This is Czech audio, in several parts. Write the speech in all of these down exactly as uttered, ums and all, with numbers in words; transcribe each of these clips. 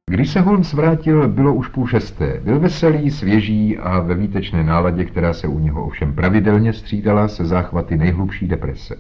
Když se Holmes vrátil, bylo už půl šesté. Byl veselý, svěží a ve výtečné náladě, která se u něho ovšem pravidelně střídala se záchvaty nejhlubší deprese.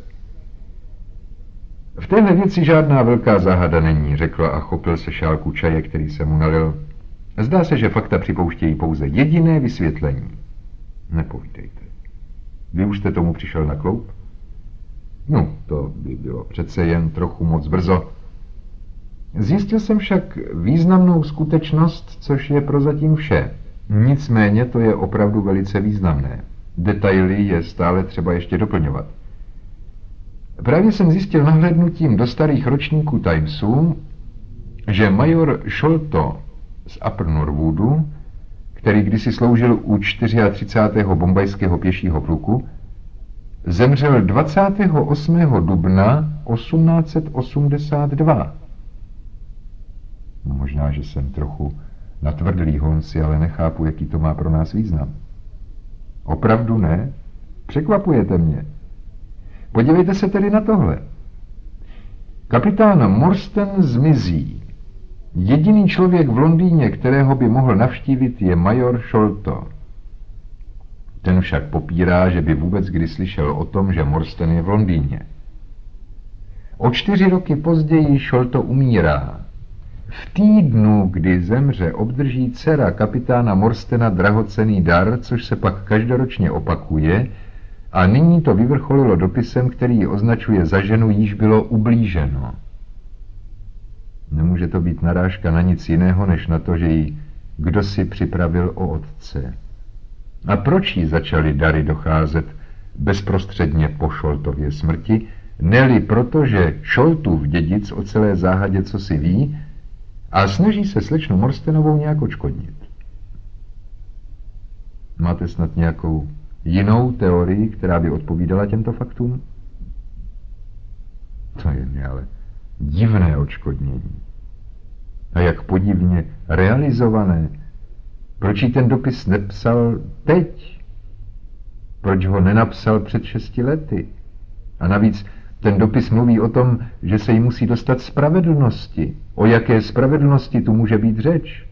V téhle věci žádná velká záhada není, řekl a chopil se šálku čaje, který se mu nalil. Zdá se, že fakta připouštějí pouze jediné vysvětlení. Nepovídejte. Vy už jste tomu přišel na kloup? No, to by bylo přece jen trochu moc brzo. Zjistil jsem však významnou skutečnost, což je prozatím vše. Nicméně to je opravdu velice významné. Detaily je stále třeba ještě doplňovat. Právě jsem zjistil nahlédnutím do starých ročníků Timesu, že major Sholto z Upper Norwoodu, který kdysi sloužil u třicátého čtvrtého bombajského pěšího pluku, zemřel dvacátého osmého dubna osmnáct set osmdesát dva. No, možná, že jsem trochu natvrdlý, Holmesi, ale nechápu, jaký to má pro nás význam. Opravdu ne? Překvapujete mě. Podívejte se tedy na tohle. Kapitán Morstan zmizí. Jediný člověk v Londýně, kterého by mohl navštívit, je major Sholto. Ten však popírá, že by vůbec kdy slyšel o tom, že Morstan je v Londýně. O čtyři roky později Sholto umírá. V týdnu, kdy zemře, obdrží dcera kapitána Morstena drahocenný dar, což se pak každoročně opakuje, a nyní to vyvrcholilo dopisem, který ji označuje za ženu, jíž bylo ublíženo. Nemůže to být narážka na nic jiného, než na to, že ji kdosi připravil o otce. A proč jí začaly dary docházet bezprostředně po Sholtově smrti? Ne-li proto, že Sholtův dědic o celé záhadě cosi ví a snaží se slečnu Morstenovou nějak odškodnit. Máte snad nějakou jinou teorii, která by odpovídala těmto faktům? To je mi ale divné odškodnění. A jak podivně realizované. Proč jí ten dopis nepsal teď? Proč ho nenapsal před šesti lety? A navíc ten dopis mluví o tom, že se jí musí dostat spravedlnosti. O jaké spravedlnosti tu může být řeč?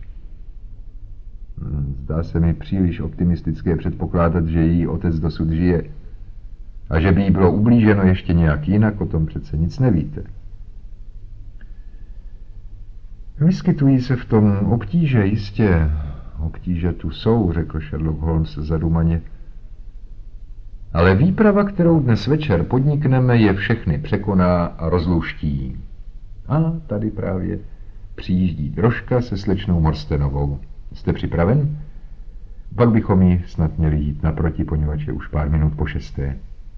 Zdá se mi příliš optimistické předpokládat, že její otec dosud žije. A že by jí bylo ublíženo ještě nějak jinak, o tom přece nic nevíte. Vyskytují se v tom obtíže, jistě. Obtíže tu jsou, řekl Sherlock Holmes zadumaně. Ale výprava, kterou dnes večer podnikneme, je všechny překoná a rozluští. A tady právě přijíždí drožka se slečnou Morstenovou. Jste připraven? Pak bychom jí snad měli jít naproti, poněvadž je už pár minut po šesté.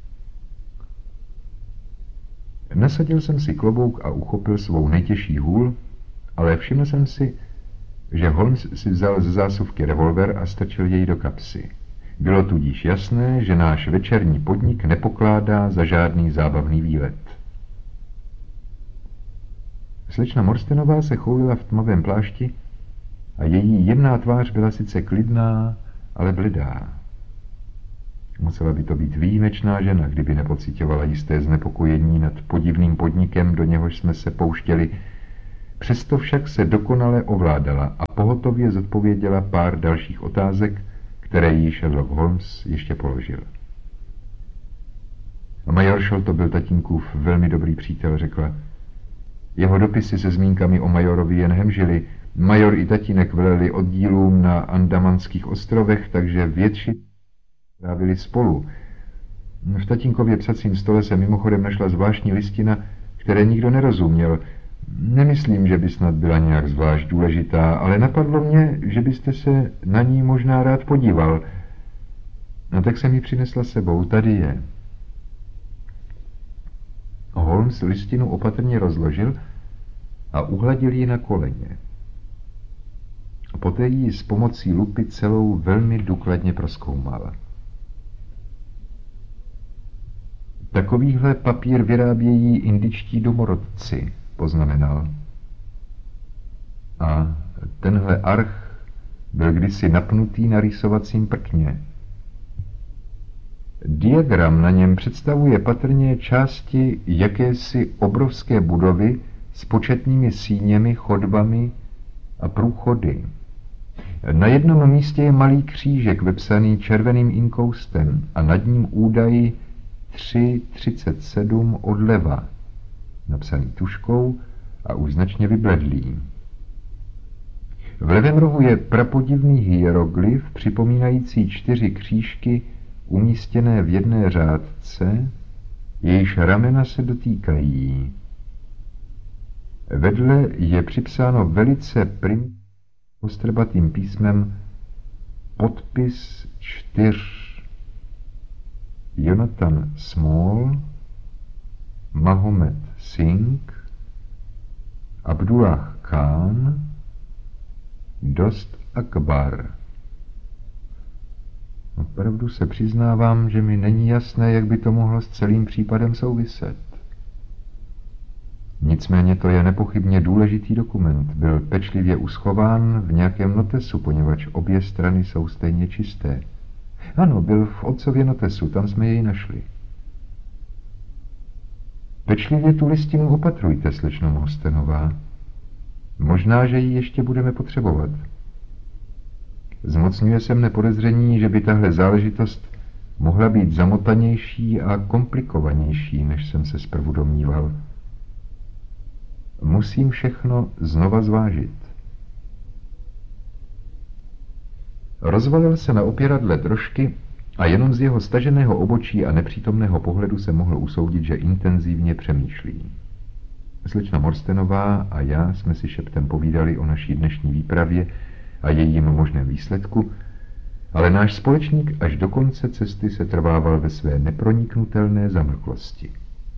Nasadil jsem si klobouk a uchopil svou nejtěžší hůl, ale všiml jsem si, že Holmes si vzal ze zásuvky revolver a strčil jej do kapsy. Bylo tudíž jasné, že náš večerní podnik nepokládá za žádný zábavný výlet. Slečna Morstenová se choulila v tmavém plášti a její jemná tvář byla sice klidná, ale bledá. Musela by to být výjimečná žena, kdyby nepocitovala jisté znepokojení nad podivným podnikem, do něhož jsme se pouštěli. Přesto však se dokonale ovládala a pohotově zodpověděla pár dalších otázek, které jí Sherlock Holmes ještě položil. A major Sholto byl tatínkův velmi dobrý přítel, řekla. Jeho dopisy se zmínkami o majorovi jen hemžili. Major i tatínek veleli oddílům na Andamanských ostrovech, takže větši trávili spolu. V tatínkově psacím stole se mimochodem našla zvláštní listina, které nikdo nerozuměl. Nemyslím, že by snad byla nějak zvlášť důležitá, ale napadlo mě, že byste se na ní možná rád podíval. No tak jsem ji přinesla sebou, tady je. Holmes listinu opatrně rozložil a uhladil ji na koleně. Poté ji s pomocí lupy celou velmi důkladně prozkoumal. Takovýhle papír vyrábějí indičtí domorodci, poznamenal. A tenhle arch byl kdysi napnutý na rýsovacím prkně. Diagram na něm představuje patrně části jakési obrovské budovy s početnými síněmi, chodbami a průchody. Na jednom místě je malý křížek vepsaný červeným inkoustem a nad ním údaj tři třicet sedm odleva, napsaný tužkou a už značně vybledlý. V levém rohu je prapodivný hieroglyf připomínající čtyři křížky umístěné v jedné řádce, jejíž ramena se dotýkají. Vedle je připsáno velice prim ostrbatým písmem podpis čtyř. Jonathan Small, Mahomet Singh, Abdullah Khan, Dost Akbar. Opravdu se přiznávám, že mi není jasné, jak by to mohlo s celým případem souviset. Nicméně to je nepochybně důležitý dokument. Byl pečlivě uschován v nějakém notesu, poněvadž obě strany jsou stejně čisté. Ano, byl v otcově notesu, tam jsme jej našli. Pečlivě tu listinu opatrujte, slečno Morstenová. Možná, že ji ještě budeme potřebovat. Zmocňuje se mne podezření, že by tahle záležitost mohla být zamotanější a komplikovanější, než jsem se zprvu domníval. Musím všechno znova zvážit. Rozvalil se na opěradle drožky a jenom z jeho staženého obočí a nepřítomného pohledu se mohl usoudit, že intenzivně přemýšlí. Slečna Morstenová a já jsme si šeptem povídali o naší dnešní výpravě a jejím možném výsledku, ale náš společník až do konce cesty se trvával ve své neproniknutelné zamlklosti.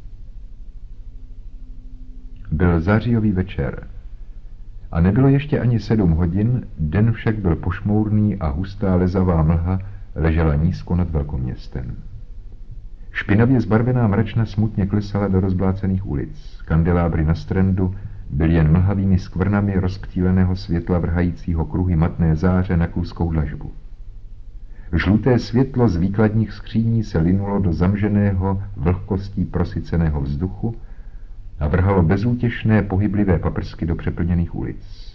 Byl zářijový večer a nebylo ještě ani sedm hodin, den však byl pošmourný a hustá lezavá mlha ležela nízko nad velkoměstem. Špinavě zbarvená mračna smutně klesala do rozblácených ulic. Kandelábry na Strandu byly jen mlhavými skvrnami rozptýleného světla vrhajícího kruhy matné záře na kluskou dlažbu. Žluté světlo z výkladních skříní se linulo do zamženého vlhkostí prosyceného vzduchu a vrhalo bezútěšné pohyblivé paprsky do přeplněných ulic.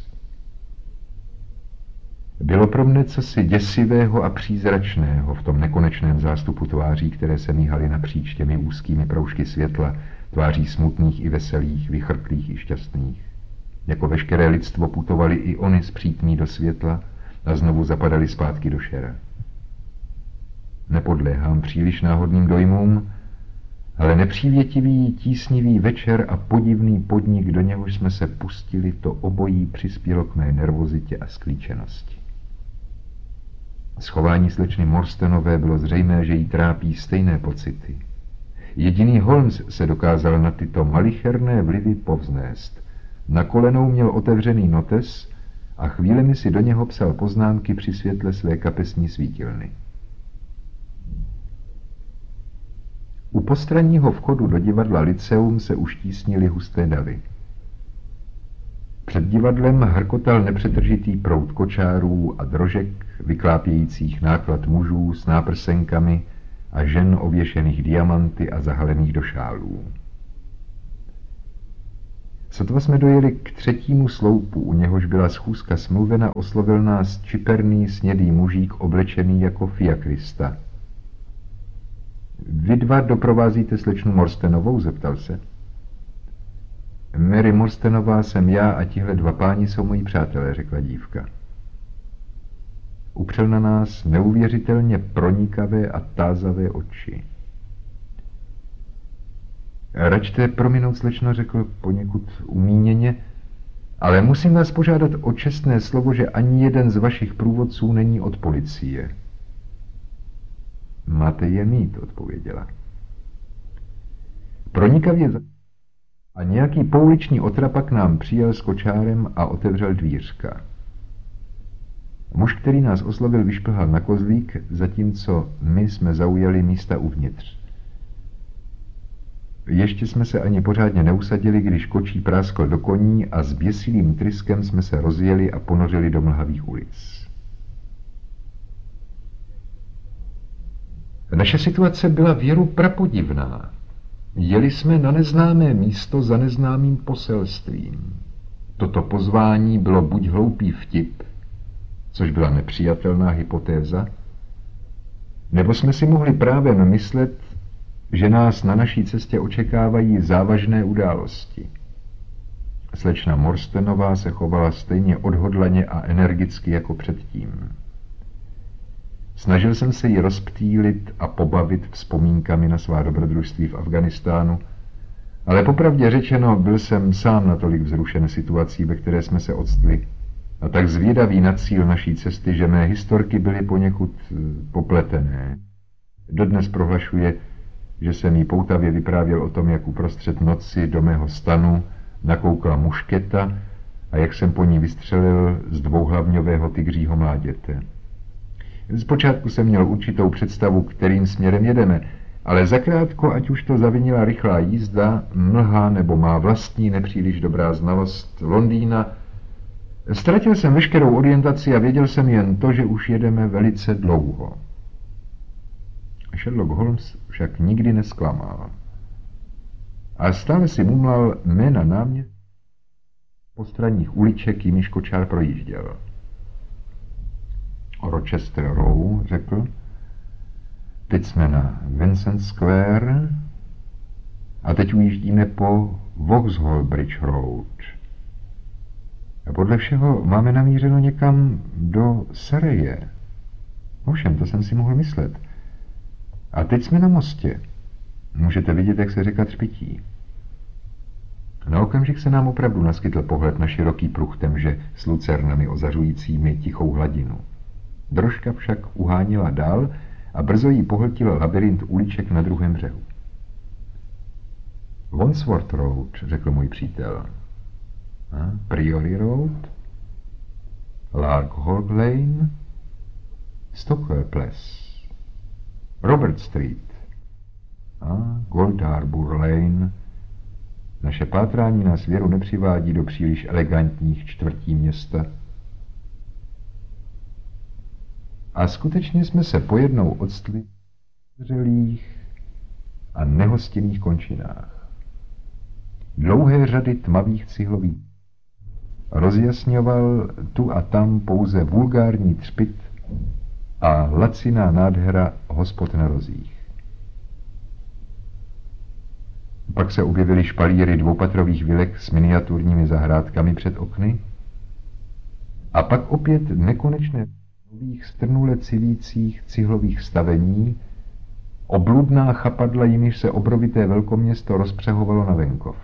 Bylo pro mne cosi děsivého a přízračného v tom nekonečném zástupu tváří, které se míhaly napříč těmi úzkými proužky světla, tváří smutných i veselých, vychrtlých i šťastných. Jako veškeré lidstvo putovali i oni zpřítní do světla a znovu zapadali zpátky do šera. Nepodléhám příliš náhodným dojmům, ale nepřívětivý, tísnivý večer a podivný podnik, do něhož jsme se pustili, to obojí přispělo k mé nervozitě a sklíčenosti. Schování slečny Morstenové bylo zřejmé, že jí trápí stejné pocity. Jediný Holmes se dokázal na tyto malicherné vlivy povznést. Na kolenou měl otevřený notes a chvílemi si do něho psal poznámky při světle své kapesní svítilny. U postranního vchodu do divadla Lyceum se už tísnily husté davy. Před divadlem hrkotal nepřetržitý proud kočárů a drožek vyklápějících náklad mužů s náprsenkami a žen ověšených diamanty a zahalených do šálů. Sotva jsme dojeli k třetímu sloupu, u něhož byla schůzka smluvena, oslovil nás čiperný snědý mužík oblečený jako fiakrista. Vy dva doprovázíte slečnu Morstenovou? Zeptal se. Mary Morstenová jsem já a tihle dva páni jsou moji přátelé, řekla dívka. Upřel na nás neuvěřitelně pronikavé a tázavé oči. Račte prominout, slečno, řekl poněkud umíněně, ale musím vás požádat o čestné slovo, že ani jeden z vašich průvodců není od policie. Máte je mít, odpověděla. Pronikavě a nějaký pouliční otrapak nám přijel s kočárem a otevřel dvířka. Muž, který nás oslovil, vyšplhal na kozlík, zatímco my jsme zaujali místa uvnitř. Ještě jsme se ani pořádně neusadili, když kočí práskl do koní a s běsilým tryskem jsme se rozjeli a ponořili do mlhavých ulic. Naše situace byla věru prapodivná. Jeli jsme na neznámé místo za neznámým poselstvím. Toto pozvání bylo buď hloupý vtip, což byla nepřijatelná hypotéza, nebo jsme si mohli právě myslet, že nás na naší cestě očekávají závažné události. Slečna Morstenová se chovala stejně odhodlaně a energicky jako předtím. Snažil jsem se ji rozptýlit a pobavit vzpomínkami na svá dobrodružství v Afghánistánu, ale popravdě řečeno byl jsem sám natolik vzrušen situací, ve které jsme se odstli, a tak zvědavý na cíl naší cesty, že mé historky byly poněkud popletené. Dodnes prohlašuje, že jsem jí poutavě vyprávěl o tom, jak uprostřed noci do mého stanu nakoukla mušketa a jak jsem po ní vystřelil z dvouhlavňového tygřího mláděte. Zpočátku jsem měl určitou představu, kterým směrem jedeme, ale zakrátko, ať už to zavinila rychlá jízda, mlha nebo má vlastní nepříliš dobrá znalost Londýna, ztratil jsem veškerou orientaci a věděl jsem jen to, že už jedeme velice dlouho. Sherlock Holmes však nikdy nesklamal. A stále si mumlal jména námět postranních uliček, jimiž kočár projížděl. Rochester Row, řekl. Teď jsme na Vincent Square a teď ujíždíme po Vauxhall Bridge Road. A podle všeho máme namířeno někam do Saraje. Ovšem, to jsem si mohl myslet. A teď jsme na mostě. Můžete vidět, jak se řeka třpití. Na okamžik se nám opravdu naskytl pohled na široký pruh temže s lucernami ozařujícími tichou hladinu. Drožka však uhánila dál a brzo jí pohltil labyrint uliček na druhém břehu. Wandsworth Road, řekl můj přítel. A Priory Road, Larkhall Lane, Stockwell Place, Robert Street a Gold Harbour Lane. Naše pátrání nás věru nepřivádí do příliš elegantních čtvrtí města. A skutečně jsme se pojednou odstli v zřelých a nehostinných končinách. Dlouhé řady tmavých cihlových rozjasňoval tu a tam pouze vulgární třpyt a laciná nádhera hospod na rozích. Pak se objevily špalíry dvoupatrových vilek s miniaturními zahrádkami před okny a pak opět nekonečné nových strnule civících cihlových stavení, obludná chapadla, jimiž se obrovité velkoměsto rozpřehovalo na venkov.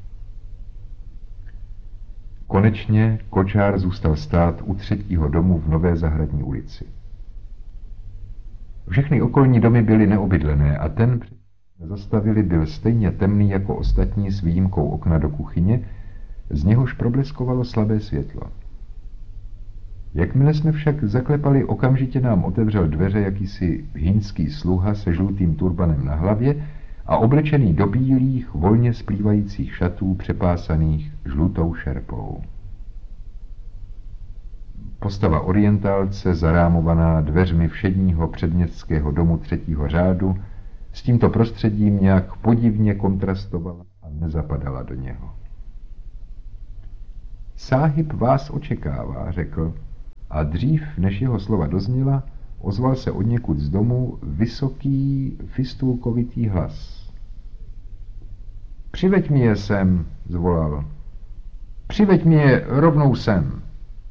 Konečně kočár zůstal stát u třetího domu v Nové zahradní ulici. Všechny okolní domy byly neobydlené a ten, před zastavili, byl stejně temný jako ostatní s výjimkou okna do kuchyně, z něhož probleskovalo slabé světlo. Jakmile jsme však zaklepali, okamžitě nám otevřel dveře jakýsi hýnský sluha se žlutým turbanem na hlavě a oblečený do bílých, volně splývajících šatů přepásaných žlutou šerpou. Postava orientálce, zarámovaná dveřmi všedního předměstského domu třetího řádu, s tímto prostředím nějak podivně kontrastovala a nezapadala do něho. Sáhib vás očekává, řekl, a dřív, než jeho slova dozněla, ozval se odněkud z domu vysoký, fistulkovitý hlas. Přiveď mi je sem, zvolal. Přiveď mi je rovnou sem.